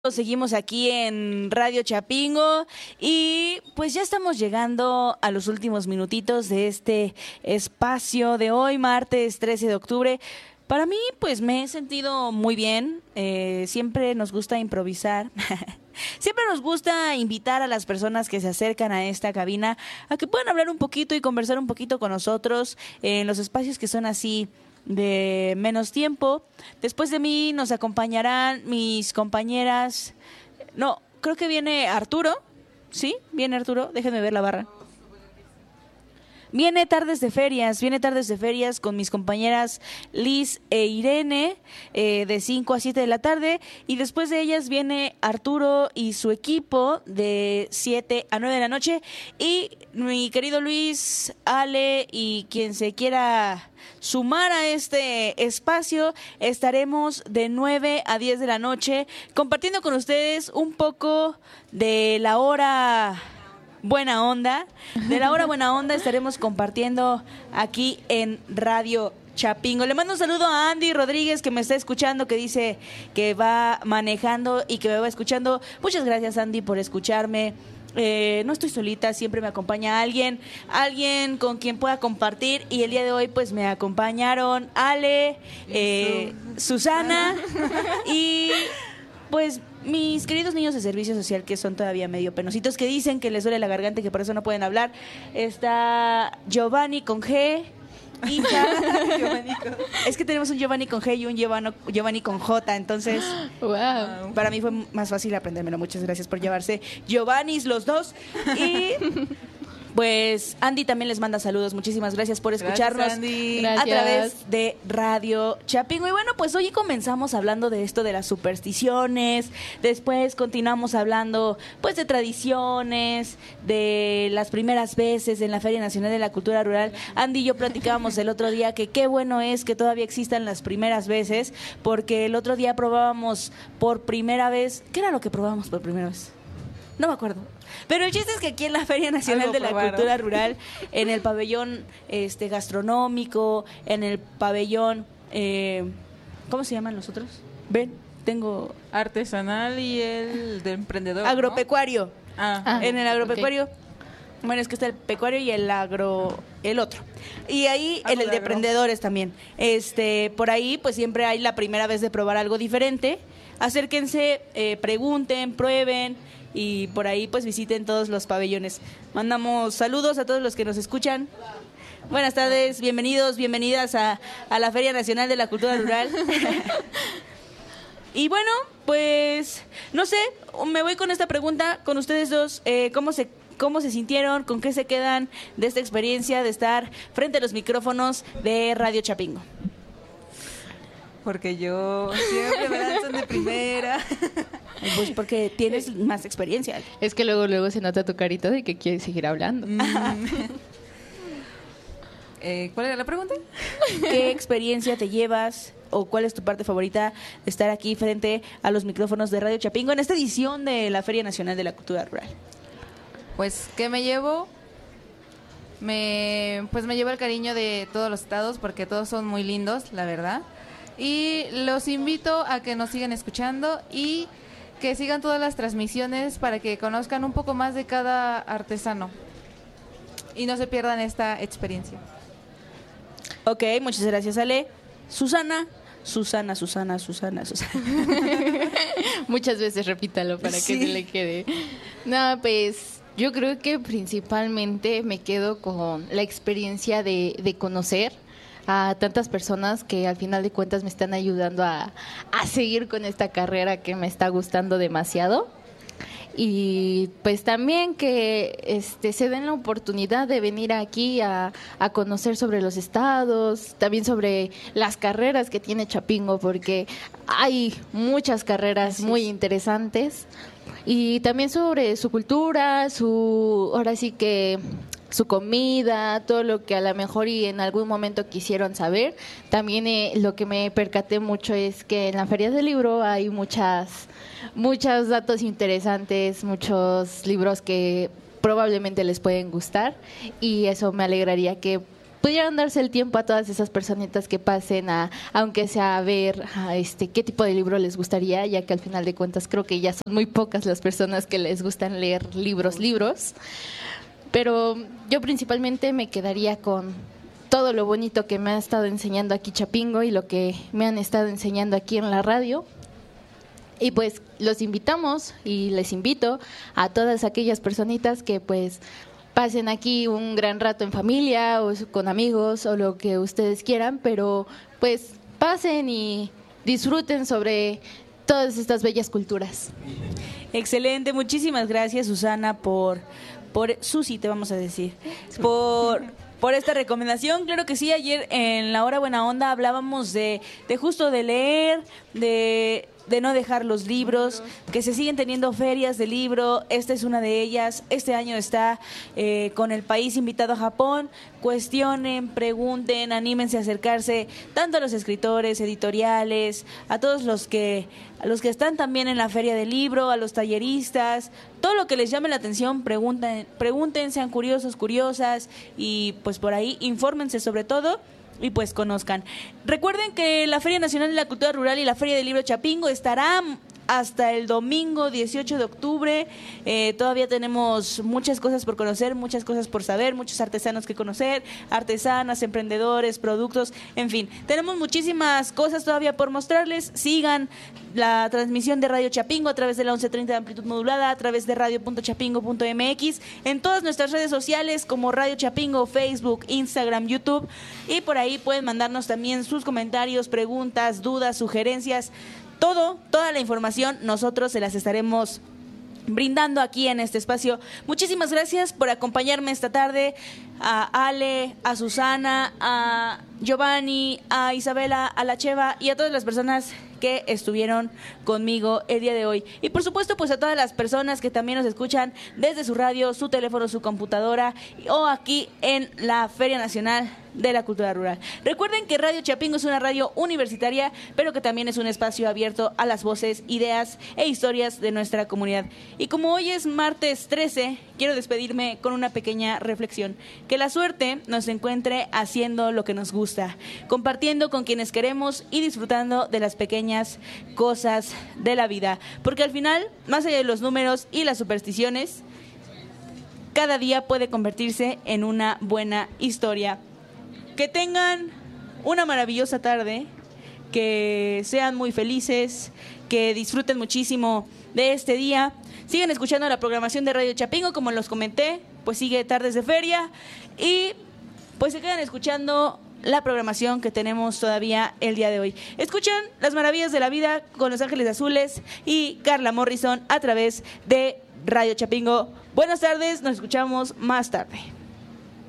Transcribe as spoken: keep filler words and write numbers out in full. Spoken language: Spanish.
Seguimos aquí en Radio Chapingo y pues ya estamos llegando a los últimos minutitos de este espacio de hoy, martes trece de octubre. Para mí, pues me he sentido muy bien. Eh, siempre nos gusta improvisar. Siempre nos gusta invitar a las personas que se acercan a esta cabina a que puedan hablar un poquito y conversar un poquito con nosotros en los espacios que son así de menos tiempo. Después de mí nos acompañarán mis compañeras. No, creo que viene Arturo. ¿Sí? Viene Arturo. Déjenme ver la barra. Viene Tardes de Ferias, viene Tardes de Ferias con mis compañeras Liz e Irene eh, de cinco a siete de la tarde, y después de ellas viene Arturo y su equipo de siete a nueve de la noche, y mi querido Luis, Ale y quien se quiera sumar a este espacio, estaremos de nueve a diez de la noche compartiendo con ustedes un poco de la hora buena onda. De la hora buena onda estaremos compartiendo aquí en Radio Chapingo. Le mando un saludo a Andy Rodríguez, que me está escuchando, que dice que va manejando y que me va escuchando. Muchas gracias, Andy, por escucharme. Eh, no estoy solita, siempre me acompaña alguien, alguien con quien pueda compartir, y el día de hoy pues me acompañaron Ale, eh, Susana y pues mis queridos niños de servicio social, que son todavía medio penositos, que dicen que les duele la garganta y que por eso no pueden hablar. Está Giovanni con G. Hija. Es que tenemos un Giovanni con G y un Giovanni, Giovanni con J, entonces wow. Para mí fue más fácil aprendérmelo. Muchas gracias por llevarse Giovannis los dos. Y pues Andy también les manda saludos. Muchísimas gracias por escucharnos. Gracias, Andy. A través de Radio Chapingo. Y bueno, pues hoy comenzamos hablando de esto de las supersticiones. Después continuamos hablando pues de tradiciones, de las primeras veces en la Feria Nacional de la Cultura Rural. Andy y yo platicábamos el otro día que qué bueno es que todavía existan las primeras veces, porque el otro día probábamos por primera vez. ¿Qué era lo que probábamos por primera vez? No me acuerdo. Pero el chiste es que aquí en la Feria Nacional Algo de la probaron. Cultura Rural, en el pabellón este gastronómico, en el pabellón, eh, ¿cómo se llaman los otros? Ven, tengo... Artesanal y el de emprendedor, agropecuario. ¿no? Ah. Ah, en el agropecuario. Okay. Bueno, es que está el pecuario y el agro, el otro. Y ahí en el de emprendedores también. Este, por ahí pues siempre hay la primera vez de probar algo diferente. Acérquense, eh, pregunten, prueben, y por ahí pues visiten todos los pabellones. Mandamos saludos a todos los que nos escuchan. Buenas tardes, bienvenidos, bienvenidas a, a la Feria Nacional de la Cultura Rural. Y bueno, pues no sé, me voy con esta pregunta con ustedes dos. Eh, ¿cómo se ¿Cómo se sintieron? ¿Con qué se quedan de esta experiencia de estar frente a los micrófonos de Radio Chapingo? Porque yo siempre me lanzan de primera. Pues porque tienes más experiencia. Es que luego luego se nota tu carita de que quieres seguir hablando. Mm. eh, ¿Cuál era la pregunta? ¿Qué experiencia te llevas o cuál es tu parte favorita de estar aquí frente a los micrófonos de Radio Chapingo en esta edición de la Feria Nacional de la Cultura Rural? Pues, ¿qué me llevo? Me, pues me llevo el cariño de todos los estados, porque todos son muy lindos, la verdad. Y los invito a que nos sigan escuchando y que sigan todas las transmisiones para que conozcan un poco más de cada artesano y no se pierdan esta experiencia. Ok, muchas gracias, Ale. Susana, Susana, Susana, Susana, Susana. Muchas veces repítalo para Sí. que se le quede. No, pues yo creo que principalmente me quedo con la experiencia de, de conocer a tantas personas que al final de cuentas me están ayudando a, a seguir con esta carrera que me está gustando demasiado. Y pues también que este se den la oportunidad de venir aquí a, a conocer sobre los estados, también sobre las carreras que tiene Chapingo, porque hay muchas carreras Así muy es. interesantes, y también sobre su cultura, su ahora sí que su comida, todo lo que a lo mejor y en algún momento quisieron saber. También eh, lo que me percaté mucho es que en la Feria del Libro hay muchas muchos datos interesantes, muchos libros que probablemente les pueden gustar, y eso me alegraría que pudieran darse el tiempo a todas esas personitas que pasen a, aunque sea a ver a este qué tipo de libro les gustaría, ya que al final de cuentas creo que ya son muy pocas las personas que les gustan leer libros, libros. Pero yo principalmente me quedaría con todo lo bonito que me ha estado enseñando aquí Chapingo y lo que me han estado enseñando aquí en la radio. Y pues los invitamos y les invito a todas aquellas personitas que pues pasen aquí un gran rato en familia o con amigos o lo que ustedes quieran, pero pues pasen y disfruten sobre todas estas bellas culturas. Excelente, muchísimas gracias Susana por, por Susi te vamos a decir, por... por esta recomendación. Claro que sí, ayer en la Hora Buena Onda hablábamos de, de justo de leer, de, de no dejar los libros, que se siguen teniendo ferias de libro, esta es una de ellas, este año está eh, con el país invitado a Japón, cuestionen, pregunten, anímense a acercarse tanto a los escritores, editoriales, a todos los que, a los que están también en la feria del libro, a los talleristas, todo lo que les llame la atención, pregunten, pregunten, sean curiosos, curiosas y pues por ahí infórmense sobre todo y pues conozcan. Recuerden que la Feria Nacional de la Cultura Rural y la Feria del Libro Chapingo estarán hasta el domingo dieciocho de octubre. Eh, todavía tenemos muchas cosas por conocer, muchas cosas por saber, muchos artesanos que conocer, artesanas, emprendedores, productos, en fin. Tenemos muchísimas cosas todavía por mostrarles. Sigan la transmisión de Radio Chapingo a través de la once treinta de amplitud modulada, a través de radio punto chapingo punto m x, en todas nuestras redes sociales como Radio Chapingo, Facebook, Instagram, YouTube, y por ahí pueden mandarnos también sus comentarios, preguntas, dudas, sugerencias. Todo, toda la información nosotros se las estaremos brindando aquí en este espacio. Muchísimas gracias por acompañarme esta tarde, a Ale, a Susana, a Giovanni, a Isabela, a la Cheva y a todas las personas que estuvieron conmigo el día de hoy. Y por supuesto, pues a todas las personas que también nos escuchan desde su radio, su teléfono, su computadora o aquí en la Feria Nacional de la Cultura Rural. Recuerden que Radio Chapingo es una radio universitaria, pero que también es un espacio abierto a las voces, ideas e historias de nuestra comunidad. Y como hoy es martes trece, quiero despedirme con una pequeña reflexión. Que la suerte nos encuentre haciendo lo que nos gusta, compartiendo con quienes queremos y disfrutando de las pequeñas cosas de la vida. Porque al final, más allá de los números y las supersticiones, cada día puede convertirse en una buena historia. Que tengan una maravillosa tarde, que sean muy felices, que disfruten muchísimo de este día. Sigan escuchando la programación de Radio Chapingo, como los comenté, pues sigue Tardes de Feria y pues se quedan escuchando la programación que tenemos todavía el día de hoy. Escuchan Las Maravillas de la Vida con Los Ángeles Azules y Carla Morrison a través de Radio Chapingo. Buenas tardes, nos escuchamos más tarde.